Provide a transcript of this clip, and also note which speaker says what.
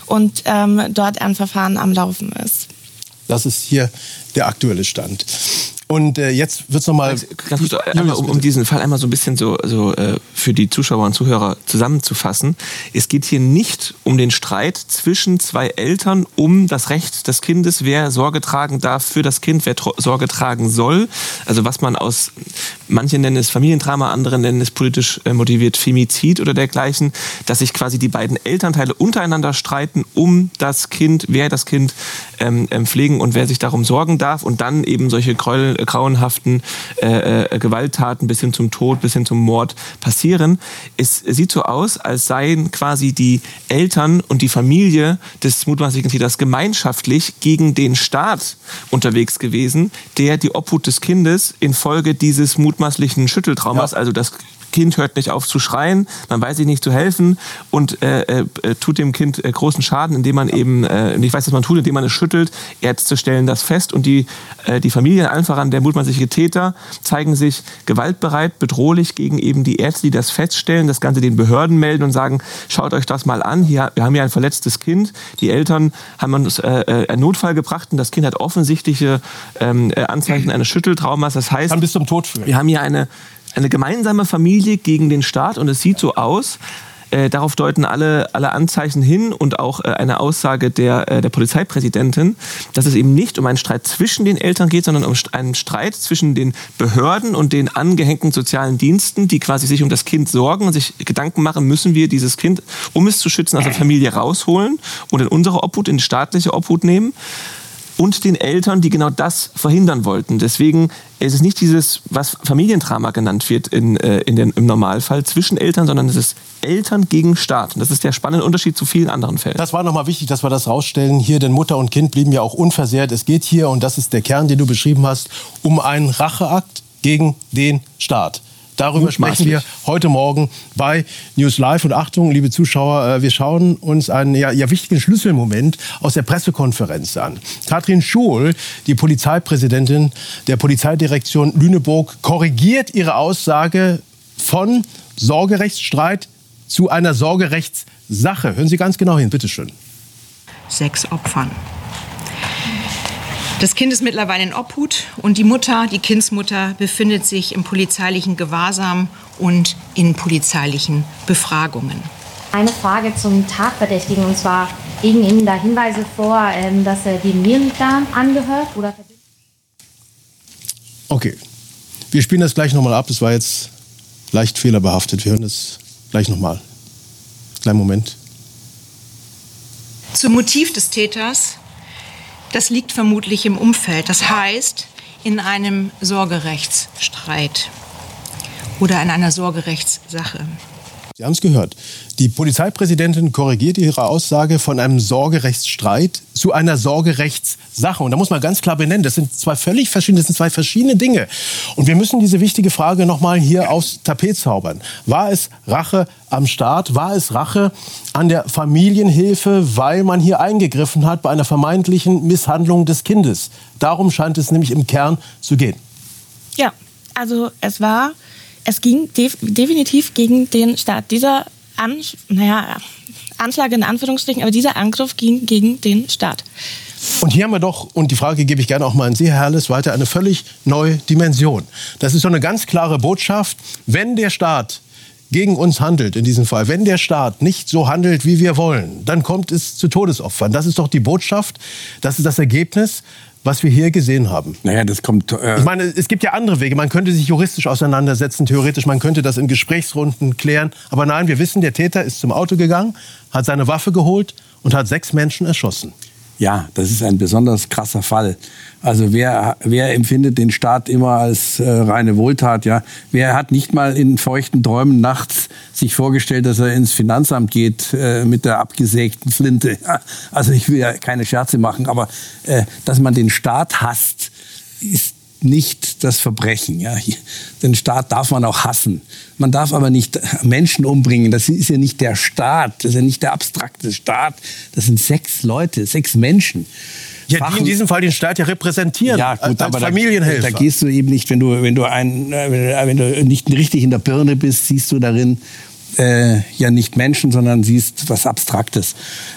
Speaker 1: und dort ein Verfahren am Laufen ist.
Speaker 2: Das ist hier der aktuelle Stand. Und jetzt wird's nochmal...
Speaker 3: Um diesen Fall einmal so ein bisschen so für die Zuschauer und Zuhörer zusammenzufassen. Es geht hier nicht um den Streit zwischen zwei Eltern um das Recht des Kindes, wer Sorge tragen darf für das Kind, wer Sorge tragen soll. Also was man manche nennen es Familiendrama, andere nennen es politisch motiviert Femizid oder dergleichen, dass sich quasi die beiden Elternteile untereinander streiten um das Kind, wer das Kind pflegen und wer sich darum sorgen darf und dann eben solche grauenhaften Gewalttaten bis hin zum Tod, bis hin zum Mord passieren. Es sieht so aus, als seien quasi die Eltern und die Familie des mutmaßlichen Täters gemeinschaftlich gegen den Staat unterwegs gewesen, der die Obhut des Kindes infolge dieses mutmaßlichen Schütteltraumas, also das Kind hört nicht auf zu schreien, man weiß sich nicht zu helfen und tut dem Kind großen Schaden, indem man eben, ich weiß, was man tut, indem man es schüttelt. Ärzte stellen das fest und die Familien, allen voran der mutmaßliche Täter, zeigen sich gewaltbereit, bedrohlich gegen eben die Ärzte, die das feststellen, das Ganze den Behörden melden und sagen, schaut euch das mal an, wir haben hier ein verletztes Kind, die Eltern haben uns einen Notfall gebracht und das Kind hat offensichtliche Anzeichen eines Schütteltraumas. Das heißt,
Speaker 2: kann bis zum Tod führen.
Speaker 3: Wir haben hier eine gemeinsame Familie gegen den Staat und es sieht so aus, darauf deuten alle Anzeichen hin und auch eine Aussage der Polizeipräsidentin, dass es eben nicht um einen Streit zwischen den Eltern geht, sondern um einen Streit zwischen den Behörden und den angehängten sozialen Diensten, die quasi sich um das Kind sorgen und sich Gedanken machen, müssen wir dieses Kind, um es zu schützen, aus der Familie rausholen und in unsere Obhut, in die staatliche Obhut nehmen. Und den Eltern, die genau das verhindern wollten. Deswegen ist es nicht dieses, was Familiendrama genannt wird im Normalfall zwischen Eltern, sondern es ist Eltern gegen Staat. Und das ist der spannende Unterschied zu vielen anderen Fällen.
Speaker 2: Das war nochmal wichtig, dass wir das rausstellen. Hier, denn Mutter und Kind blieben ja auch unversehrt. Es geht hier, und das ist der Kern, den du beschrieben hast, um einen Racheakt gegen den Staat. Darüber sprechen wir heute Morgen bei News Live. Und Achtung, liebe Zuschauer, wir schauen uns einen wichtigen Schlüsselmoment aus der Pressekonferenz an. Katrin Schuhl, die Polizeipräsidentin der Polizeidirektion Lüneburg, korrigiert ihre Aussage von Sorgerechtsstreit zu einer Sorgerechtssache. Hören Sie ganz genau hin, bitteschön.
Speaker 4: 6 Opfern. Das Kind ist mittlerweile in Obhut und die Kindsmutter, befindet sich im polizeilichen Gewahrsam und in polizeilichen Befragungen.
Speaker 5: Eine Frage zum Tatverdächtigen, und zwar liegen Ihnen da Hinweise vor, dass er dem Militär angehört? Oder?
Speaker 2: Okay, wir spielen das gleich nochmal ab. Das war jetzt leicht fehlerbehaftet. Wir hören das gleich nochmal. Kleinen Moment.
Speaker 4: Zum Motiv des Täters. Das liegt vermutlich im Umfeld, das heißt in einem Sorgerechtsstreit oder in einer Sorgerechtssache.
Speaker 2: Sie haben es gehört. Die Polizeipräsidentin korrigiert ihre Aussage von einem Sorgerechtsstreit zu einer Sorgerechtssache. Und da muss man ganz klar benennen, das sind zwei verschiedene Dinge. Und wir müssen diese wichtige Frage nochmal hier aufs Tapet zaubern. War es Rache am Staat? War es Rache an der Familienhilfe, weil man hier eingegriffen hat bei einer vermeintlichen Misshandlung des Kindes? Darum scheint es nämlich im Kern zu gehen.
Speaker 1: Ja, also es ging definitiv gegen den Staat. Dieser Anschlag in Anführungsstrichen, aber dieser Angriff ging gegen den Staat.
Speaker 2: Und hier haben wir doch, und die Frage gebe ich gerne auch mal an Sie, Herr Herles, weiter, eine völlig neue Dimension. Das ist so eine ganz klare Botschaft, wenn der Staat gegen uns handelt, in diesem Fall, wenn der Staat nicht so handelt, wie wir wollen, dann kommt es zu Todesopfern. Das ist doch die Botschaft, das ist das Ergebnis, was wir hier gesehen haben.
Speaker 6: Naja, das kommt...
Speaker 2: Ich meine, es gibt ja andere Wege. Man könnte sich juristisch auseinandersetzen, theoretisch. Man könnte das in Gesprächsrunden klären. Aber nein, wir wissen, der Täter ist zum Auto gegangen, hat seine Waffe geholt und hat 6 Menschen erschossen.
Speaker 6: Ja, das ist ein besonders krasser Fall. Also wer empfindet den Staat immer als reine Wohltat? Ja, wer hat nicht mal in feuchten Träumen nachts sich vorgestellt, dass er ins Finanzamt geht mit der abgesägten Flinte? Ja, also ich will ja keine Scherze machen, aber dass man den Staat hasst, ist nicht das Verbrechen. Ja. Den Staat darf man auch hassen. Man darf aber nicht Menschen umbringen. Das ist ja nicht der Staat. Das ist ja nicht der abstrakte Staat. Das sind 6 Leute, 6 Menschen.
Speaker 2: Ja, die in diesem Fall den Staat ja repräsentieren,
Speaker 6: ja, gut,
Speaker 2: als
Speaker 6: aber
Speaker 2: Familienhelfer.
Speaker 6: Da gehst du eben nicht, wenn du nicht richtig in der Birne bist, siehst du darin ja nicht Menschen, sondern siehst was Abstraktes.